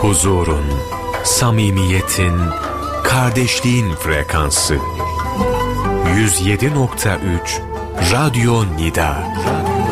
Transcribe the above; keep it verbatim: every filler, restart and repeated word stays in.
Huzurun, samimiyetin, kardeşliğin frekansı. yüz yedi nokta üç Radyo Nida.